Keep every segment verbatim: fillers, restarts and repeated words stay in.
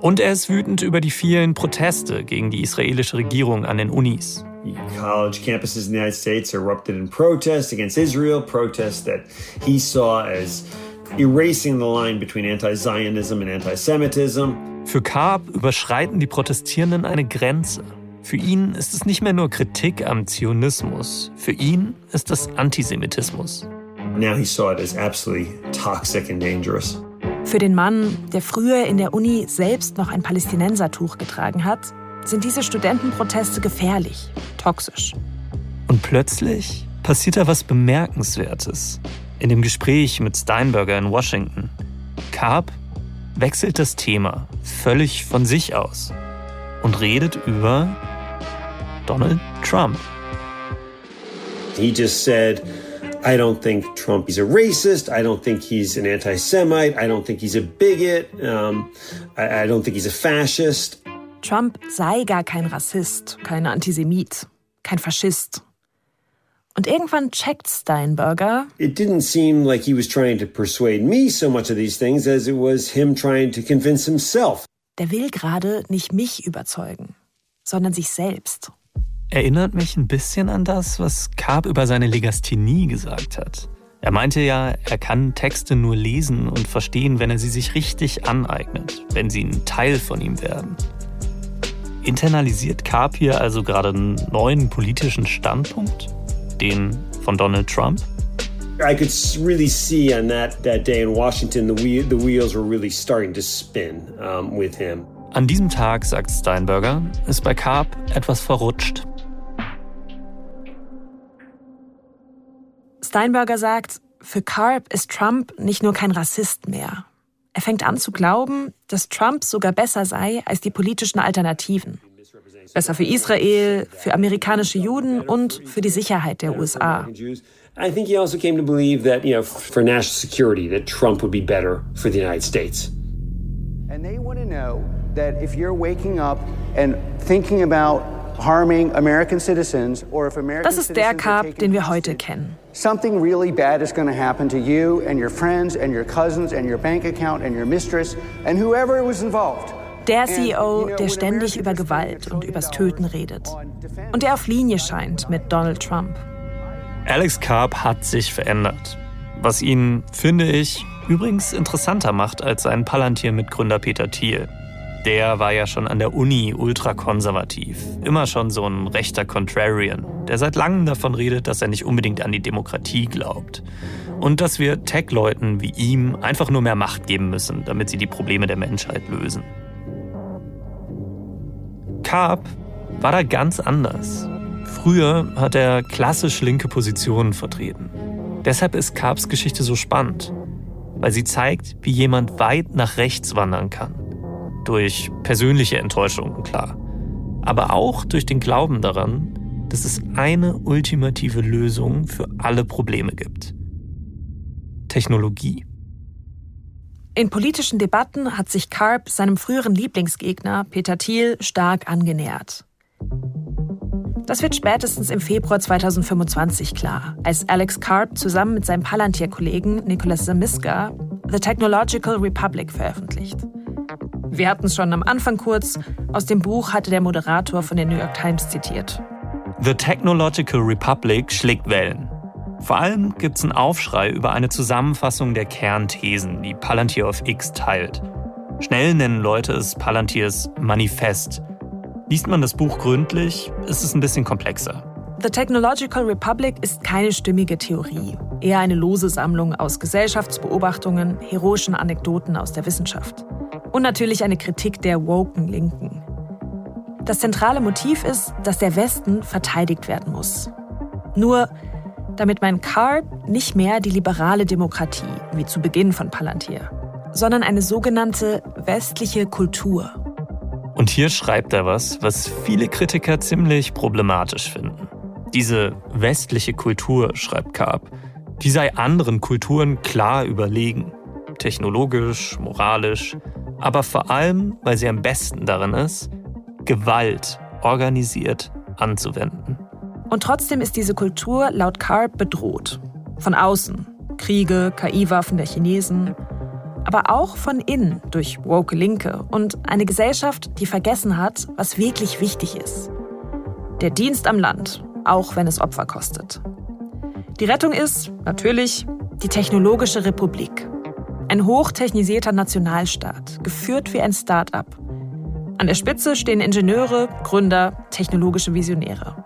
Und er ist wütend über die vielen Proteste gegen die israelische Regierung an den Unis. College campuses in the United States erupted in protest against Israel, protests that he saw as erasing the line between anti-Zionism and anti-Semitism. Für Karp überschreiten die Protestierenden eine Grenze. Für ihn ist es nicht mehr nur Kritik am Zionismus. Für ihn ist es Antisemitismus. Now he saw it as absolutely toxic and dangerous. Für den Mann, der früher in der Uni selbst noch ein Palästinensertuch getragen hat, sind diese Studentenproteste gefährlich, toxisch. Und plötzlich passiert da was Bemerkenswertes. In dem Gespräch mit Steinberger in Washington. Karp wechselt das Thema völlig von sich aus und redet über Donald Trump. He just said, I don't think Trump is a racist. I don't think he's an anti-Semite. I don't think he's a bigot. Um, I, I don't think he's a fascist. Trump sei gar kein Rassist, kein Antisemit, kein Faschist. Und irgendwann checkt Steinberger, It didn't seem like he was trying to persuade me so much of these things as it was him trying to convince himself. der will gerade nicht mich überzeugen, sondern sich selbst. Erinnert mich ein bisschen an das, was Karp über seine Legasthenie gesagt hat. Er meinte ja, er kann Texte nur lesen und verstehen, wenn er sie sich richtig aneignet, wenn sie ein Teil von ihm werden. Internalisiert Karp hier also gerade einen neuen politischen Standpunkt? Den von Donald Trump? I could really see on that, that day in Washington, the, wheel, the wheels were really starting to spin um, with him. An diesem Tag, sagt Steinberger, ist bei Karp etwas verrutscht. Steinberger sagt, für Karp ist Trump nicht nur kein Rassist mehr. Er fängt an zu glauben, dass Trump sogar besser sei als die politischen Alternativen. Besser für Israel, für amerikanische Juden und für die Sicherheit der U S A. I think he also came to believe that, you know, for national security, that Trump would be better for the United States. And they want to know that if you're waking up and thinking about harming American citizens or if American Das ist der Karp, den wir heute kennen. Something really bad is going to happen to you and your friends and your cousins and your bank account and your mistress and whoever was involved. Der C E O, der ständig über Gewalt und übers Töten redet. Und der auf Linie scheint mit Donald Trump. Alex Karp hat sich verändert. Was ihn, finde ich, übrigens interessanter macht als sein Palantir-Mitgründer Peter Thiel. Der war ja schon an der Uni ultrakonservativ. Immer schon so ein rechter Contrarian, der seit langem davon redet, dass er nicht unbedingt an die Demokratie glaubt. Und dass wir Tech-Leuten wie ihm einfach nur mehr Macht geben müssen, damit sie die Probleme der Menschheit lösen. Karp war da ganz anders. Früher hat er klassisch linke Positionen vertreten. Deshalb ist Karps Geschichte so spannend, weil sie zeigt, wie jemand weit nach rechts wandern kann. Durch persönliche Enttäuschungen, klar. Aber auch durch den Glauben daran, dass es eine ultimative Lösung für alle Probleme gibt. Technologie. In politischen Debatten hat sich Karp seinem früheren Lieblingsgegner Peter Thiel stark angenähert. Das wird spätestens im Februar zweitausendfünfundzwanzig klar, als Alex Karp zusammen mit seinem Palantir-Kollegen Nicholas Zamiska The Technological Republic veröffentlicht. Wir hatten es schon am Anfang kurz, aus dem Buch hatte der Moderator von der New York Times zitiert. The Technological Republic schlägt Wellen. Vor allem gibt es einen Aufschrei über eine Zusammenfassung der Kernthesen, die Palantir auf X teilt. Schnell nennen Leute es Palantirs Manifest. Liest man das Buch gründlich, ist es ein bisschen komplexer. The Technological Republic ist keine stimmige Theorie, eher eine lose Sammlung aus Gesellschaftsbeobachtungen, heroischen Anekdoten aus der Wissenschaft. Und natürlich eine Kritik der woken Linken. Das zentrale Motiv ist, dass der Westen verteidigt werden muss. Nur damit mein Karp nicht mehr die liberale Demokratie, wie zu Beginn von Palantir, sondern eine sogenannte westliche Kultur. Und hier schreibt er was, was viele Kritiker ziemlich problematisch finden. Diese westliche Kultur, schreibt Karp, die sei anderen Kulturen klar überlegen. Technologisch, moralisch, aber vor allem, weil sie am besten darin ist, Gewalt organisiert anzuwenden. Und trotzdem ist diese Kultur laut Karp bedroht. Von außen. Kriege, K I-Waffen der Chinesen. Aber auch von innen durch woke Linke und eine Gesellschaft, die vergessen hat, was wirklich wichtig ist. Der Dienst am Land, auch wenn es Opfer kostet. Die Rettung ist, natürlich, die Technologische Republik. Ein hochtechnisierter Nationalstaat, geführt wie ein Start-up. An der Spitze stehen Ingenieure, Gründer, technologische Visionäre.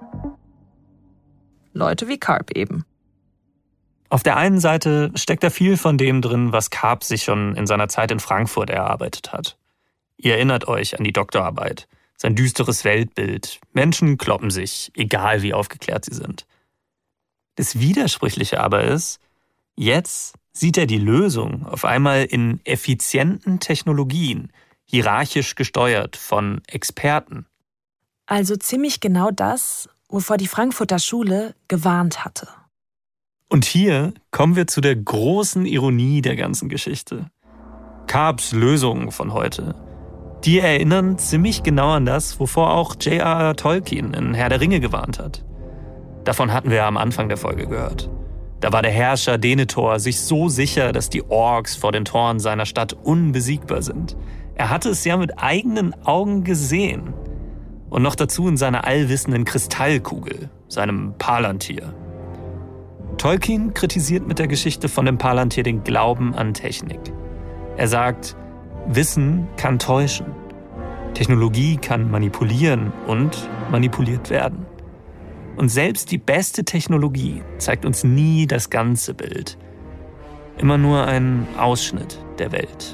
Leute wie Karp eben. Auf der einen Seite steckt da viel von dem drin, was Karp sich schon in seiner Zeit in Frankfurt erarbeitet hat. Ihr erinnert euch an die Doktorarbeit, sein düsteres Weltbild. Menschen kloppen sich, egal wie aufgeklärt sie sind. Das Widersprüchliche aber ist, jetzt sieht er die Lösung auf einmal in effizienten Technologien, hierarchisch gesteuert von Experten. Also ziemlich genau das, wovor die Frankfurter Schule gewarnt hatte. Und hier kommen wir zu der großen Ironie der ganzen Geschichte. Karps Lösungen von heute, die erinnern ziemlich genau an das, wovor auch J R R Tolkien in Herr der Ringe gewarnt hat. Davon hatten wir ja am Anfang der Folge gehört. Da war der Herrscher Denethor sich so sicher, dass die Orks vor den Toren seiner Stadt unbesiegbar sind. Er hatte es ja mit eigenen Augen gesehen. Und noch dazu in seiner allwissenden Kristallkugel, seinem Palantir. Tolkien kritisiert mit der Geschichte von dem Palantir den Glauben an Technik. Er sagt, Wissen kann täuschen. Technologie kann manipulieren und manipuliert werden. Und selbst die beste Technologie zeigt uns nie das ganze Bild. Immer nur einen Ausschnitt der Welt.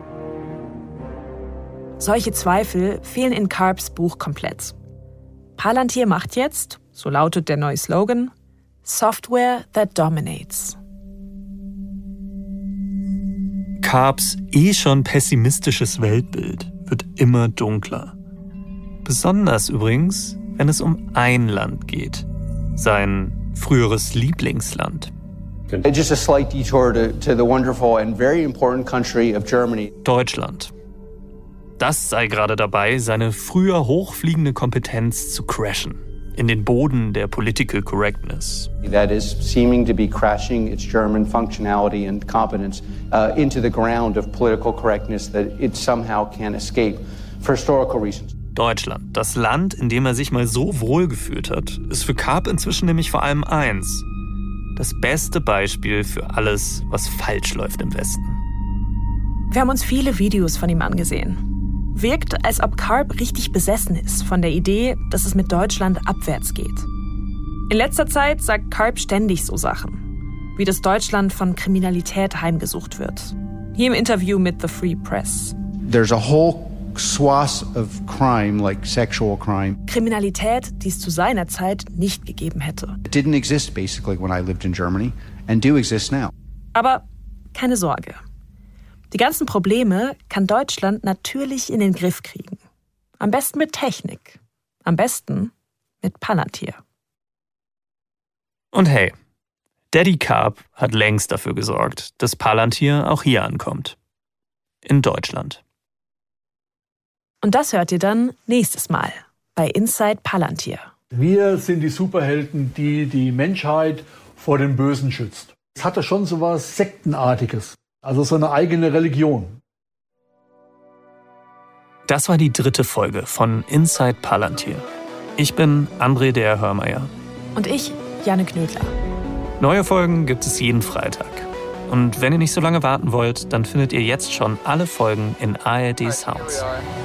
Solche Zweifel fehlen in Karps Buch komplett. Palantir macht jetzt, so lautet der neue Slogan, Software that dominates. Karps eh schon pessimistisches Weltbild wird immer dunkler. Besonders übrigens, wenn es um ein Land geht. Sein früheres Lieblingsland. Just a slight detour to, to the wonderful and very important country of Germany. Deutschland. Das sei gerade dabei, seine früher hochfliegende Kompetenz zu crashen. In den Boden der Political Correctness. That is seeming to be crashing its German functionality and competence uh, into the ground of political correctness that it somehow can't escape for historical reasons. Deutschland, das Land, in dem er sich mal so wohl gefühlt hat, ist für Karp inzwischen nämlich vor allem eins. Das beste Beispiel für alles, was falsch läuft im Westen. Wir haben uns viele Videos von ihm angesehen. Wirkt, als ob Karp richtig besessen ist von der Idee, dass es mit Deutschland abwärts geht. In letzter Zeit sagt Karp ständig so Sachen, wie dass Deutschland von Kriminalität heimgesucht wird. Hier im Interview mit The Free Press. There's a whole swath of crime, like sexual crime. Kriminalität, die es zu seiner Zeit nicht gegeben hätte. It didn't exist basically when I lived in Germany and do exist now. Aber keine Sorge. Die ganzen Probleme kann Deutschland natürlich in den Griff kriegen. Am besten mit Technik. Am besten mit Palantir. Und hey, Daddy Karp hat längst dafür gesorgt, dass Palantir auch hier ankommt. In Deutschland. Und das hört ihr dann nächstes Mal bei Inside Palantir. Wir sind die Superhelden, die die Menschheit vor dem Bösen schützt. Es hatte schon so was Sektenartiges. Also so eine eigene Religion. Das war die dritte Folge von Inside Palantir. Ich bin André der Hörmeier. Und ich, Janne Knödler. Neue Folgen gibt es jeden Freitag. Und wenn ihr nicht so lange warten wollt, dann findet ihr jetzt schon alle Folgen in A R D Sounds.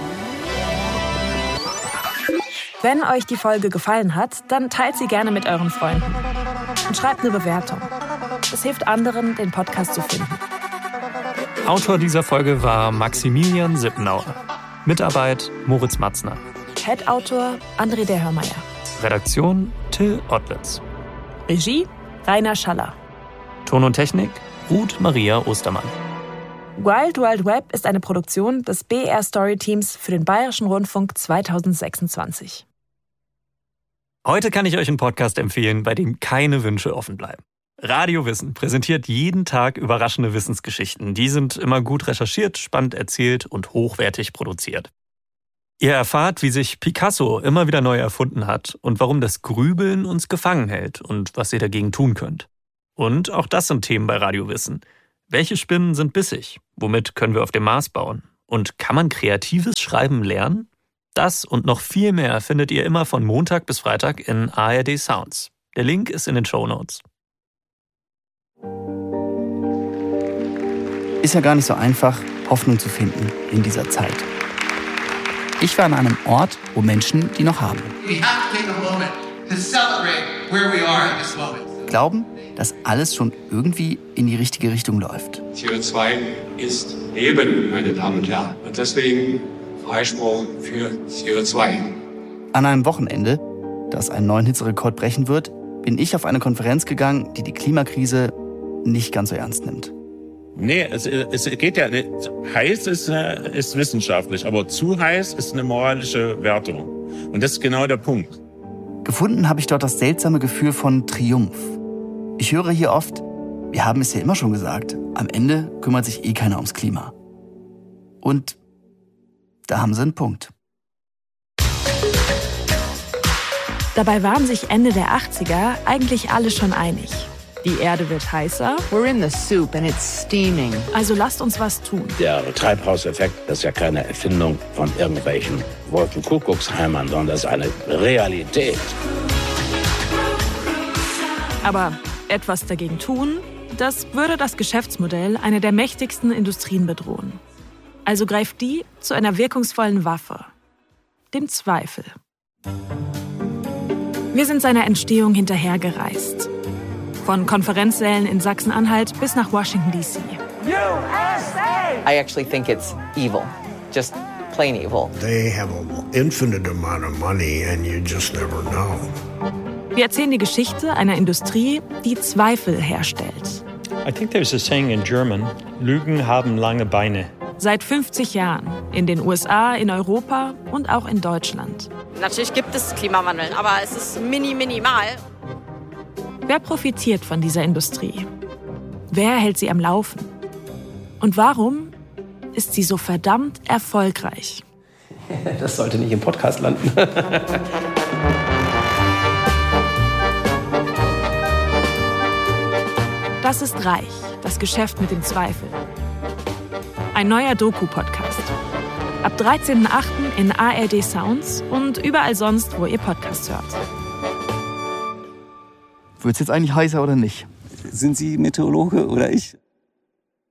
Wenn euch die Folge gefallen hat, dann teilt sie gerne mit euren Freunden. Und schreibt eine Bewertung. Das hilft anderen, den Podcast zu finden. Autor dieser Folge war Maximilian Sippenauer. Mitarbeit Moritz Matzner. Head-Autor André der Hörmeier. Redaktion Till Ottlitz. Regie Rainer Schaller. Ton und Technik Ruth Maria Ostermann. Wild Wild Web ist eine Produktion des B R Story Teams für den Bayerischen Rundfunk zweitausendsechsundzwanzig. Heute kann ich euch einen Podcast empfehlen, bei dem keine Wünsche offen bleiben. Radio Wissen präsentiert jeden Tag überraschende Wissensgeschichten. Die sind immer gut recherchiert, spannend erzählt und hochwertig produziert. Ihr erfahrt, wie sich Picasso immer wieder neu erfunden hat und warum das Grübeln uns gefangen hält und was ihr dagegen tun könnt. Und auch das sind Themen bei Radio Wissen. Welche Spinnen sind bissig? Womit können wir auf dem Mars bauen? Und kann man kreatives Schreiben lernen? Das und noch viel mehr findet ihr immer von Montag bis Freitag in A R D Sounds. Der Link ist in den Shownotes. Ist ja gar nicht so einfach, Hoffnung zu finden in dieser Zeit. Ich war an einem Ort, wo Menschen die noch haben. Glauben, dass alles schon irgendwie in die richtige Richtung läuft. C O zwei ist Leben, meine Damen und Herren. Und deswegen Freispruch für C O zwei. An einem Wochenende, das einen neuen Hitzerekord brechen wird, bin ich auf eine Konferenz gegangen, die die Klimakrise nicht ganz so ernst nimmt. Nee, es, es geht ja nicht. Heiß ist, ist wissenschaftlich, aber zu heiß ist eine moralische Wertung. Und das ist genau der Punkt. Gefunden habe ich dort das seltsame Gefühl von Triumph. Ich höre hier oft, wir haben es ja immer schon gesagt, am Ende kümmert sich eh keiner ums Klima. Und da haben sie einen Punkt. Dabei waren sich Ende der achtziger eigentlich alle schon einig. Die Erde wird heißer. We're in the soup and it's steaming. Also lasst uns was tun. Der Treibhauseffekt, das ist ja keine Erfindung von irgendwelchen Wolkenkuckucksheimern, sondern das ist eine Realität. Aber etwas dagegen tun, das würde das Geschäftsmodell einer der mächtigsten Industrien bedrohen. Also greift die zu einer wirkungsvollen Waffe, dem Zweifel. Wir sind seiner Entstehung hinterhergereist. Von Konferenzsälen in Sachsen-Anhalt bis nach Washington D C. U S A! I actually think it's evil. Just plain evil. They have an infinite amount of money and you just never know. Wir erzählen die Geschichte einer Industrie, die Zweifel herstellt. I think there's a saying in German, Lügen haben lange Beine. Seit fünfzig Jahren in den U S A, in Europa und auch in Deutschland. Natürlich gibt es Klimawandel, aber es ist mini minimal. Wer profitiert von dieser Industrie? Wer hält sie am Laufen? Und warum ist sie so verdammt erfolgreich? Das sollte nicht im Podcast landen. Das ist Reich, das Geschäft mit dem Zweifel. Ein neuer Doku-Podcast. Ab dreizehnten achten in A R D Sounds und überall sonst, wo ihr Podcasts hört. Wird's jetzt eigentlich heißer oder nicht? Sind Sie Meteorologe oder ich?